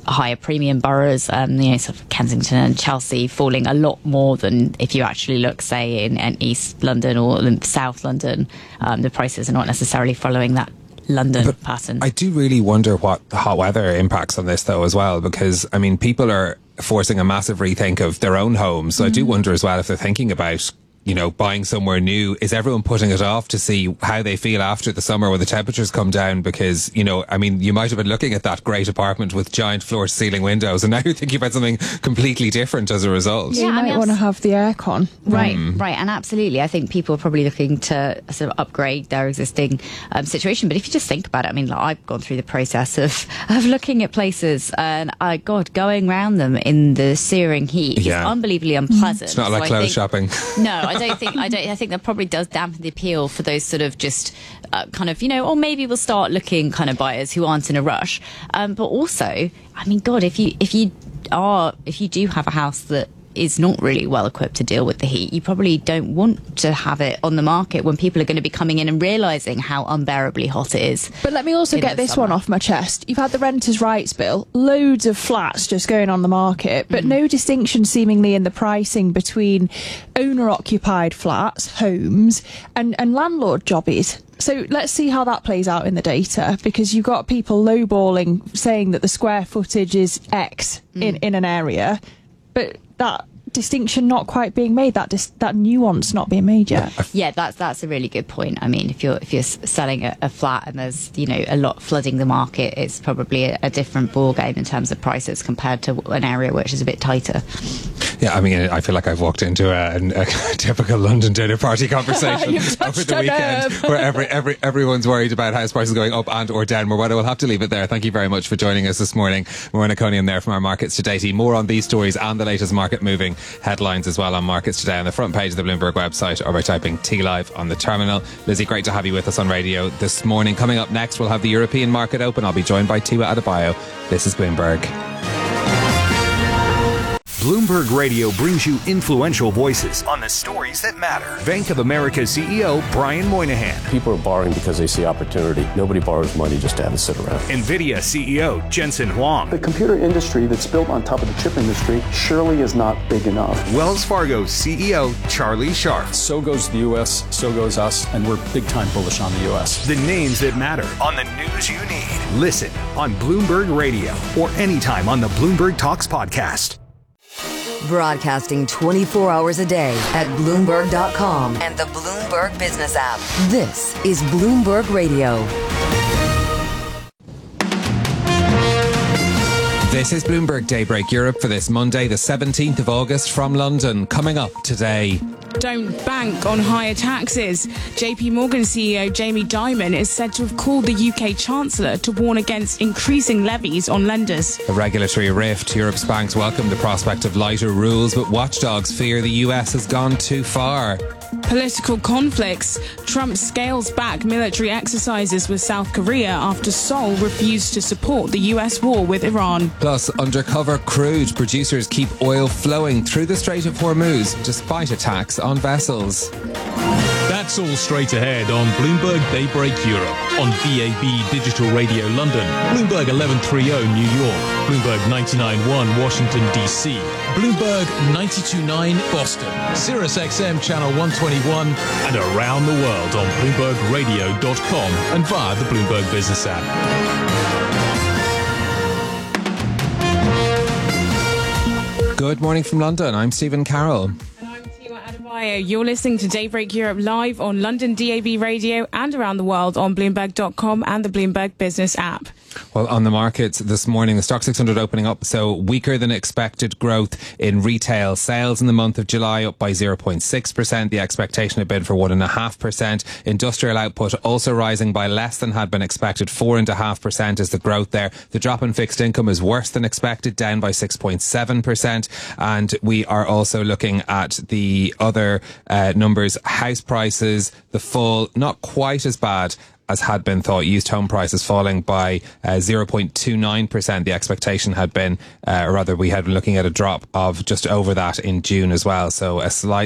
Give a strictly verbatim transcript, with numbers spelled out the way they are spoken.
higher premium boroughs, um, you know, sort of Kensington and Chelsea falling a lot more than if you actually look, say, in, in East London or in South London. Um, the prices are not necessarily following that London but pattern. I do really wonder what the hot weather impacts on this, though, as well, because, I mean, people are forcing a massive rethink of their own homes. So mm-hmm. I do wonder as well if they're thinking about, you know, buying somewhere new. Is everyone putting it off to see how they feel after the summer when the temperatures come down? Because, you know, I mean, you might have been looking at that great apartment with giant floor to ceiling windows, and now you're thinking about something completely different as a result. Yeah, you might I mean, want to have the aircon. Right, mm. right. And absolutely, I think people are probably looking to sort of upgrade their existing um, situation. But if you just think about it, I mean, like, I've gone through the process of, of looking at places, and I, God, going around them in the searing heat yeah. is unbelievably unpleasant. It's not like so clothes think, shopping. No, I don't think I don't I think that probably does dampen the appeal for those sort of just uh, kind of, you know, or maybe we'll start looking kind of buyers who aren't in a rush. Um, but also, I mean, God, if you if you are if you do have a house that is not really well equipped to deal with the heat, you probably don't want to have it on the market when people are going to be coming in and realising how unbearably hot it is. But let me also get this summer. one off my chest. You've had the Renters' Rights Bill, loads of flats just going on the market, but mm. no distinction seemingly in the pricing between owner-occupied flats, homes, and, and landlord jobbies. So let's see how that plays out in the data, because you've got people lowballing, saying that the square footage is X mm. in, in an area, but that distinction not quite being made, that dis- that nuance not being made yet. Yeah, that's that's a really good point. I mean, if you're if you're selling a, a flat and there's, you know, a lot flooding the market, it's probably a, a different ball game in terms of prices compared to an area which is a bit tighter. Yeah, I mean, I feel like I've walked into a, a, a typical London dinner party conversation over the weekend where every, every everyone's worried about house prices going up and or down. Morwenna, we'll have to leave it there. Thank you very much for joining us this morning. Morwenna Coniam there from our Markets Today. More on these stories and the latest market moving headlines as well on Markets Today on the front page of the Bloomberg website, or by typing T Live on the terminal. Lizzie, great to have you with us on radio this morning. Coming up next, we'll have the European market open. I'll be joined by Tiwa Adebayo. This is Bloomberg. Bloomberg Radio brings you influential voices on the stories that matter. Bank of America C E O Brian Moynihan. People are borrowing because they see opportunity. Nobody borrows money just to have it sit around. NVIDIA C E O Jensen Huang. The computer industry that's built on top of the chip industry surely is not big enough. Wells Fargo C E O Charlie Scharf. So goes the U S, so goes us, and we're big time bullish on the U S. The names that matter on the news you need. Listen on Bloomberg Radio or anytime on the Bloomberg Talks podcast. Broadcasting twenty-four hours a day at Bloomberg dot com and the Bloomberg Business app. This is Bloomberg Radio. This is Bloomberg Daybreak Europe for this Monday, the seventeenth of August, from London. Coming up today. Don't bank on higher taxes. J P Morgan C E O Jamie Dimon is said to have called the U K Chancellor to warn against increasing levies on lenders. A regulatory rift. Europe's banks welcome the prospect of lighter rules, but watchdogs fear the U S has gone too far. Political conflicts. Trump scales back military exercises with South Korea after Seoul refused to support the U S war with Iran. Plus, undercover crude. Producers keep oil flowing through the Strait of Hormuz despite attacks on vessels. That's all straight ahead on Bloomberg Daybreak Europe, on B A B Digital Radio London, Bloomberg eleven thirty New York, Bloomberg ninety-nine point one Washington D C, Bloomberg ninety-two point nine Boston, Sirius X M Channel one twenty-one, and around the world on Bloomberg Radio dot com and via the Bloomberg Business app. Good morning from London. I'm Stephen Carroll. You're listening to Daybreak Europe live on London D A B Radio and around the world on Bloomberg dot com and the Bloomberg Business app. Well, on the markets this morning, the Stock six hundred opening up, so weaker than expected growth in retail sales in the month of July, up by zero point six percent. The expectation had been for one point five percent. Industrial output also rising by less than had been expected. four point five percent is the growth there. The drop in fixed income is worse than expected, down by six point seven percent. And we are also looking at the other uh, numbers. House prices, the fall, not quite as bad as had been thought. Used home prices falling by uh, zero point two nine percent. The expectation had been, uh, or rather we had been looking at a drop of just over that in June as well. So a slight